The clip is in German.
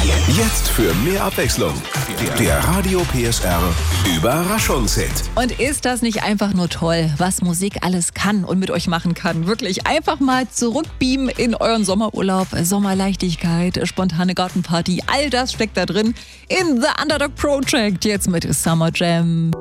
Jetzt für mehr Abwechslung. Der Radio PSR Überraschungshit. Und ist das nicht einfach nur toll, was Musik alles kann und mit euch machen kann? Wirklich einfach mal zurückbeamen in euren Sommerurlaub, Sommerleichtigkeit, spontane Gartenparty, all das steckt da drin in The Underdog Project, jetzt mit Summer Jam.